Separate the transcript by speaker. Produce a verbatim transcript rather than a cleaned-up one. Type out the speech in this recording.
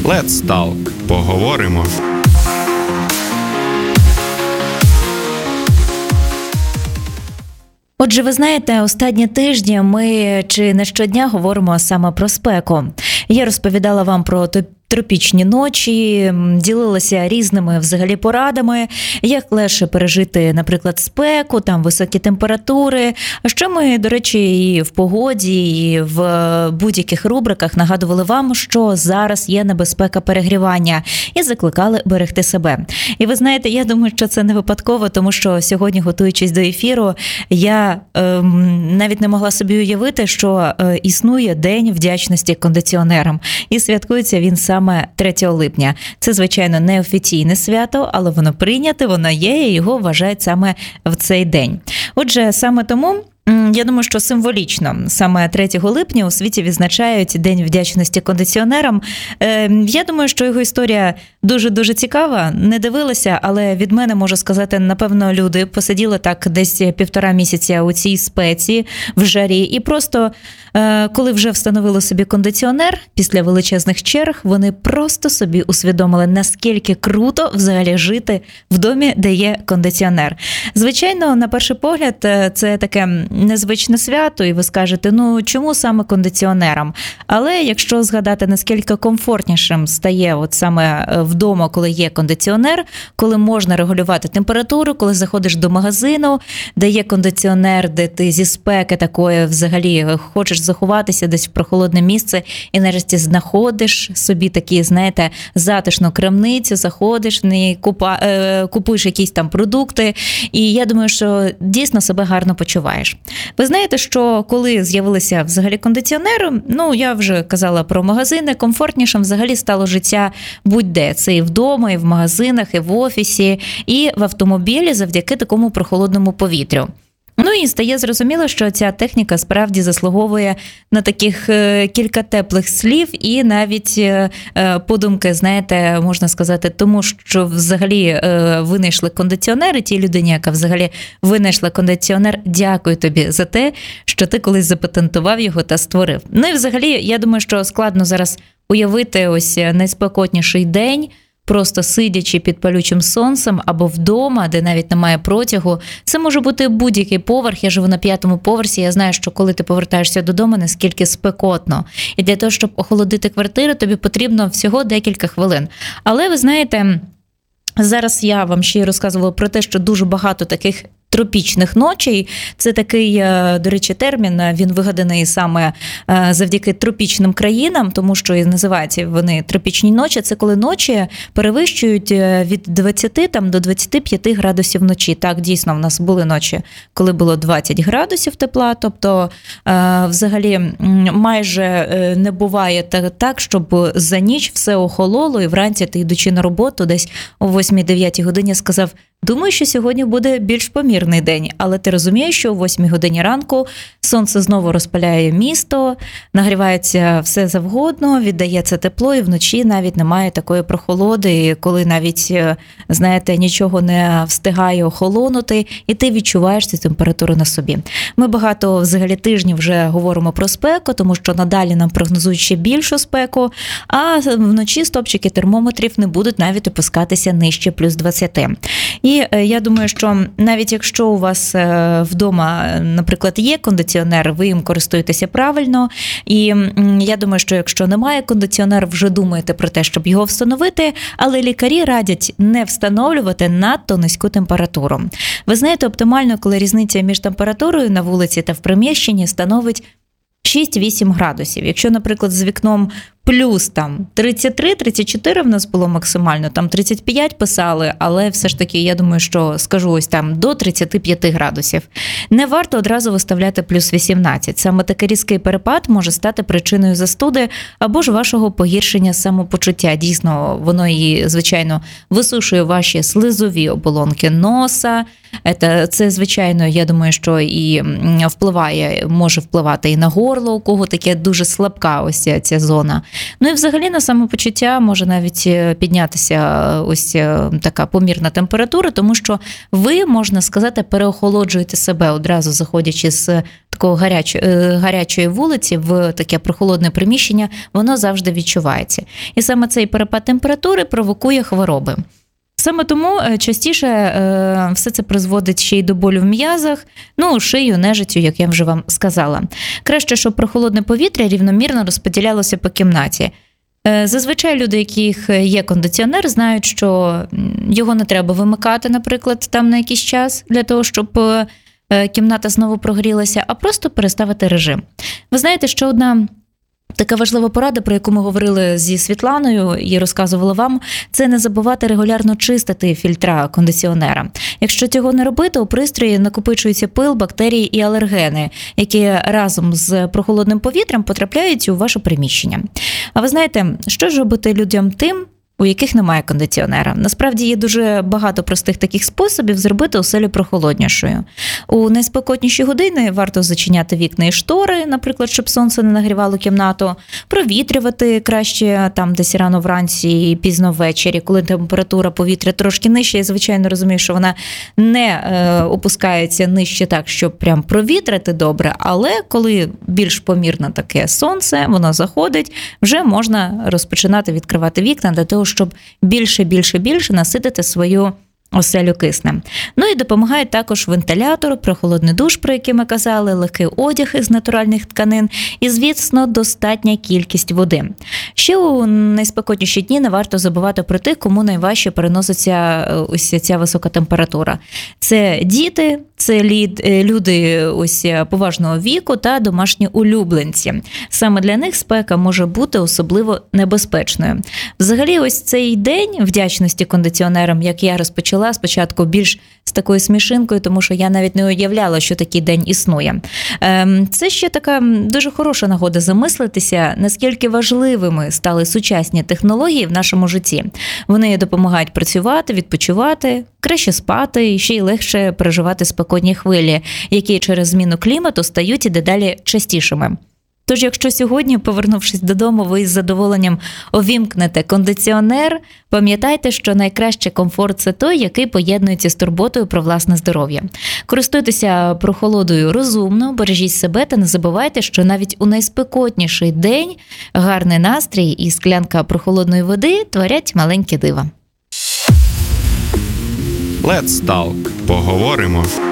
Speaker 1: Let's Talk. Поговоримо.
Speaker 2: Отже, ви знаєте, останні тижні ми чи не щодня говоримо саме про спеку. Я розповідала вам про тропічні ночі, ділилася різними взагалі порадами, як легше пережити, наприклад, спеку, там високі температури. А що ми, до речі, і в погоді, і в будь-яких рубриках нагадували вам, що зараз є небезпека перегрівання, і закликали берегти себе. І ви знаєте, я думаю, що це не випадково, тому що сьогодні, готуючись до ефіру, я е, навіть не могла собі уявити, що е, існує День вдячності кондиціонерам. І святкується він саме Саме третього липня. Це, звичайно, не офіційне свято, але воно прийняте, воно є, і його вважають саме в цей день. Отже, саме тому, я думаю, що символічно саме третього липня у світі відзначають День вдячності кондиціонерам. Я думаю, що його історія дуже-дуже цікава. Не дивилася, але від мене, можу сказати, напевно, люди посиділи так десь півтора місяця у цій спеці, в жарі. І просто, коли вже встановили собі кондиціонер, після величезних черг, вони просто собі усвідомили, наскільки круто взагалі жити в домі, де є кондиціонер. Звичайно, на перший погляд, це таке незвичне свято, і ви скажете, ну чому саме кондиціонерам? Але якщо згадати, наскільки комфортнішим стає от саме вдома, коли є кондиціонер, коли можна регулювати температуру, коли заходиш до магазину, де є кондиціонер, де ти зі спеки такої взагалі хочеш заховатися десь в прохолодне місце і нарешті знаходиш собі такі, знаєте, затишну крамницю, заходиш, не купа, е, купуєш якісь там продукти, і я думаю, що дійсно себе гарно почуваєш. Ви знаєте, що коли з'явилися взагалі кондиціонери, ну, я вже казала про магазини, комфортнішим взагалі стало життя будь-де. Це і вдома, і в магазинах, і в офісі, і в автомобілі завдяки такому прохолодному повітрю. Ну і стає зрозуміло, що ця техніка справді заслуговує на таких кілька теплих слів і навіть подумки, знаєте, можна сказати, тому що взагалі винайшли кондиціонери, тій людині, яка взагалі винайшла кондиціонер, дякую тобі за те, що ти колись запатентував його та створив. Ну і взагалі, я думаю, що складно зараз уявити ось найспекотніший день, просто сидячи під палючим сонцем або вдома, де навіть немає протягу. Це може бути будь-який поверх. Я живу на п'ятому поверсі, я знаю, що коли ти повертаєшся додому, наскільки спекотно. І для того, щоб охолодити квартиру, тобі потрібно всього декілька хвилин. Але ви знаєте, зараз я вам ще й розказувала про те, що дуже багато таких тропічних ночей. Це такий, до речі, термін, він вигаданий саме завдяки тропічним країнам, тому що і називаються вони тропічні ночі. Це коли ночі перевищують від двадцяти там, до двадцяти п'яти градусів вночі. Так, дійсно, в нас були ночі, коли було двадцять градусів тепла, тобто взагалі майже не буває так, щоб за ніч все охололо і вранці ти, йдучи на роботу, десь о восьмій-дев'ятій годині сказав, думаю, що сьогодні буде більш помірний день, але ти розумієш, що о восьмій годині ранку сонце знову розпаляє місто, нагрівається все завгодно, віддається тепло, і вночі навіть немає такої прохолоди, коли навіть, знаєте, нічого не встигає охолонути, і ти відчуваєш цю температуру на собі. Ми багато взагалі тижнів вже говоримо про спеку, тому що надалі нам прогнозують ще більшу спеку, а вночі стопчики термометрів не будуть навіть опускатися нижче плюс двадцяти. І я думаю, що навіть якщо у вас вдома, наприклад, є кондиціонер, ви їм користуєтеся правильно. І я думаю, що якщо немає кондиціонера, вже думаєте про те, щоб його встановити, але лікарі радять не встановлювати надто низьку температуру. Ви знаєте, оптимально, коли різниця між температурою на вулиці та в приміщенні становить шість-вісім градусів. Якщо, наприклад, з вікном плюс там тридцять три - тридцять чотири в нас було максимально, там тридцять п'ять писали, але все ж таки, я думаю, що скажу ось там до тридцяти п'яти градусів. Не варто одразу виставляти плюс вісімнадцять. Саме такий різкий перепад може стати причиною застуди або ж вашого погіршення самопочуття. Дійсно, воно і, звичайно, висушує ваші слизові оболонки носа. Це, це, звичайно, я думаю, що і впливає, може впливати і на горло, у кого таке дуже слабка ось ця зона. Ну і взагалі на самопочуття може навіть піднятися ось така помірна температура, тому що ви, можна сказати, переохолоджуєте себе одразу, заходячи з такого гарячої, гарячої вулиці в таке прохолодне приміщення, воно завжди відчувається. І саме цей перепад температури провокує хвороби. Саме тому частіше е, все це призводить ще й до болю в м'язах, ну, шию, нежиттю, як я вже вам сказала. Краще, щоб прохолодне повітря рівномірно розподілялося по кімнаті. Е, зазвичай люди, яких є кондиціонер, знають, що його не треба вимикати, наприклад, там на якийсь час, для того, щоб е, кімната знову прогрілася, а просто переставити режим. Ви знаєте, що одна така важлива порада, про яку ми говорили зі Світланою і розказувала вам, це не забувати регулярно чистити фільтра кондиціонера. Якщо цього не робити, у пристрої накопичується пил, бактерії і алергени, які разом з прохолодним повітрям потрапляють у ваше приміщення. А ви знаєте, що ж робити людям тим, у яких немає кондиціонера? Насправді є дуже багато простих таких способів зробити оселю прохолоднішою. У найспекотніші години варто зачиняти вікна і штори, наприклад, щоб сонце не нагрівало кімнату, провітрювати краще там десь рано вранці і пізно ввечері, коли температура повітря трошки нижча. Я, звичайно, розумію, що вона не е, опускається нижче так, щоб прям провітрити добре, але коли більш помірне таке сонце, воно заходить, вже можна розпочинати відкривати вікна для того, щоб більше, більше, більше наситити свою оселю киснем. Ну і допомагає також вентилятор, прохолодний душ, про який ми казали, легкий одяг із натуральних тканин і, звісно, достатня кількість води. Ще у найспекотніші дні не варто забувати про тих, кому найважче переноситься ось ця висока температура. Це діти, це люди ось поважного віку та домашні улюбленці. Саме для них спека може бути особливо небезпечною. Взагалі, ось цей день вдячності кондиціонерам, як я розпочала, спочатку більш з такою смішинкою, тому що я навіть не уявляла, що такий день існує. Це ще така дуже хороша нагода замислитися, наскільки важливими стали сучасні технології в нашому житті. Вони допомагають працювати, відпочивати, краще спати і ще й легше переживати спекотні хвилі, які через зміну клімату стають і дедалі частішими. Тож, якщо сьогодні, повернувшись додому, ви із задоволенням увімкнете кондиціонер, пам'ятайте, що найкращий комфорт – це той, який поєднується з турботою про власне здоров'я. Користуйтеся прохолодою розумно, бережіть себе та не забувайте, що навіть у найспекотніший день гарний настрій і склянка прохолодної води творять маленькі дива.
Speaker 1: Let's Talk. Поговоримо.